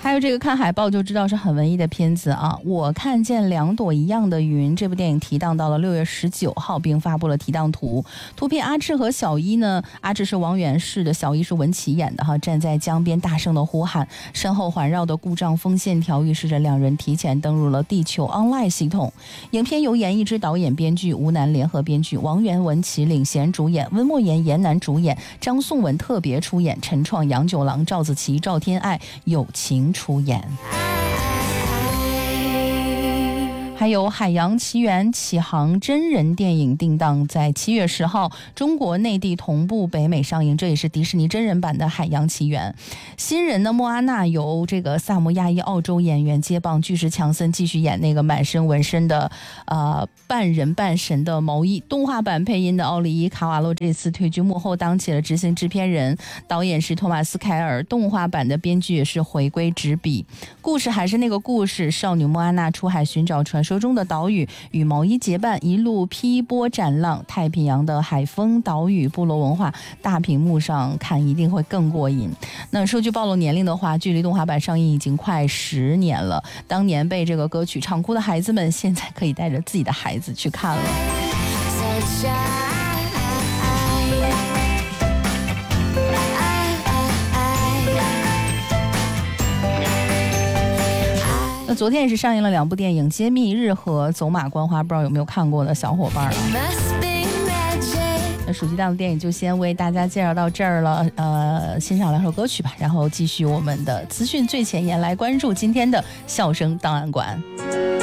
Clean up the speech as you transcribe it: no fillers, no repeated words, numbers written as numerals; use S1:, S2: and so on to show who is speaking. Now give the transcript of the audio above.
S1: 还有这个看海报就知道是很文艺的片子啊。我看见两朵一样的云，这部电影提档到了6月19号，并发布了提档图。图片阿志和小一呢，阿志是王源饰的，小一是文琪演的哈，站在江边大声的呼喊，身后环绕的故障风线条预示着两人提前登入了地球 online 系统。影片由严艺之导演编剧，吴楠联合编剧，王源、文琪领衔主演，温莫言、严楠主演，张颂文特别出演，陈创、杨九郎、赵子琪、赵天爱友情出演。还有《海洋奇缘》启航真人电影定档在7月10号，中国内地同步北美上映，这也是迪士尼真人版的《海洋奇缘》。新人的莫阿娜由这个萨摩亚裔澳洲演员接棒，巨石强森继续演那个满身纹身的半人半神的毛衣。动画版配音的奥利伊卡瓦洛这次退居幕后，当起了执行制片人，导演是托马斯凯尔，动画版的编剧也是回归执笔。故事还是那个故事，少女莫阿娜出海寻找传说中的岛屿，与毛衣结伴一路劈波斩浪，太平洋的海风岛屿部落文化，大屏幕上看一定会更过瘾。那说句暴露年龄的话，距离动画版上映已经快10年了，当年被这个歌曲唱哭的孩子们，现在可以带着自己的孩子去看了。那昨天也是上映了2部电影《揭秘日》和《走马观花》，不知道有没有看过的小伙伴啊？那暑期档的电影就先为大家介绍到这儿了，欣赏2首歌曲吧，然后继续我们的资讯最前沿，来关注今天的笑声档案馆。